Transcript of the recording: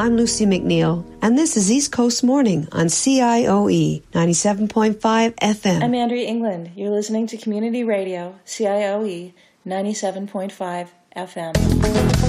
I'm Lucy McNeil, and this is East Coast Morning on CIOE 97.5 FM. I'm Andrea England. You're listening to Community Radio, CIOE 97.5 FM.